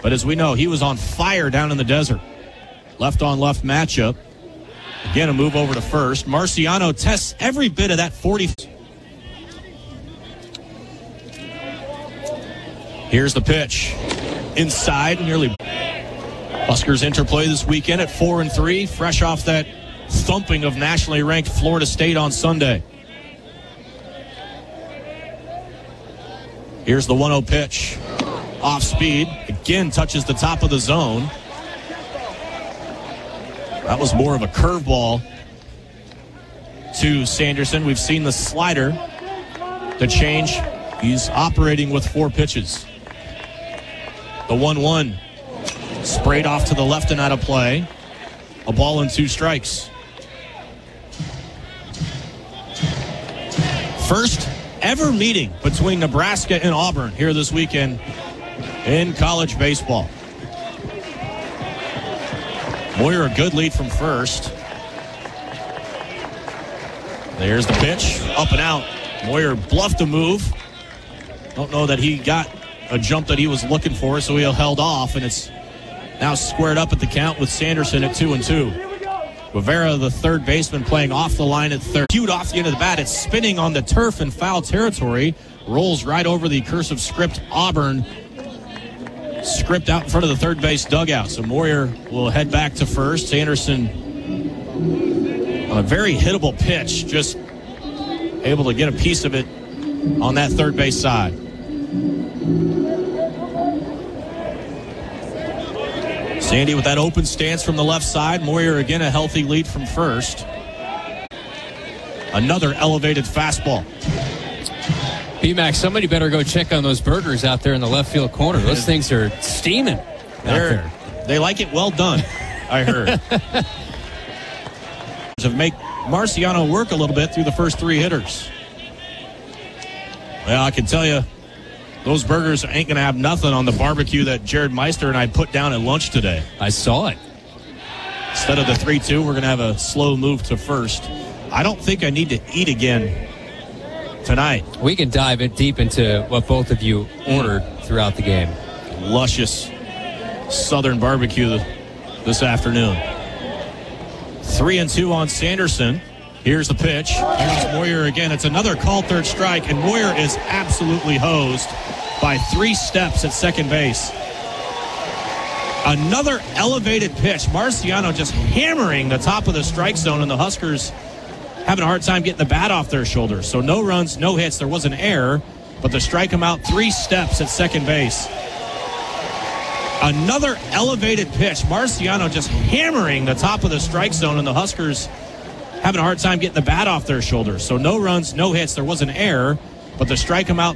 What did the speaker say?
But as we know, he was on fire down in the desert. Left-on-left matchup. Again, a move over to first. Marciano tests every bit of that 40. Here's the pitch. Inside, nearly. Huskers interplay this weekend at 4-3, fresh off that thumping of nationally ranked Florida State on Sunday. Here's the 1-0 pitch. Off speed. Again, touches the top of the zone. That was more of a curveball to Sanderson. We've seen the slider, the change. He's operating with 4 pitches. The 1-1 sprayed off to the left and out of play. A ball and 2 strikes. First ever meeting between Nebraska and Auburn here this weekend in college baseball. Moyer, a good lead from first. There's the pitch, up and out. Moyer bluffed a move. Don't know that he got a jump that he was looking for, so he held off, and it's now squared up at the count with Sanderson at 2-2. Rivera, the third baseman, playing off the line at third. Cued off the end of the bat. It's spinning on the turf in foul territory. Rolls right over the cursive script Auburn script out in front of the third base dugout. So Moyer will head back to first. Sanderson on a very hittable pitch, just able to get a piece of it on that third base side. Sandy with that open stance from the left side. Moyer again a healthy lead from first. Another elevated fastball. B-Max, somebody better go check on those burgers out there in the left field corner. Those things are steaming out there. They like it well done, I heard. Have make Marciano work a little bit through the first 3 hitters. Well, I can tell you, those burgers ain't going to have nothing on the barbecue that Jared Meister and I put down at lunch today. I saw it. Instead of the 3-2, we're going to have a slow move to first. I don't think I need to eat again tonight. We can dive in deep into what both of you ordered throughout the game. Luscious Southern barbecue this afternoon. 3-2 on Sanderson. Here's the pitch. Here's Moyer again. It's another called third strike, and Moyer is absolutely hosed by 3 steps at second base. Another elevated pitch. Marciano just hammering the top of the strike zone, and the Huskers having a hard time getting the bat off their shoulders. So no runs, no hits. There was an error, but to strike him out 3 steps at second base. Another elevated pitch. Marciano just hammering the top of the strike zone, and the Huskers having a hard time getting the bat off their shoulders. So no runs, no hits. There was an error, but to strike him out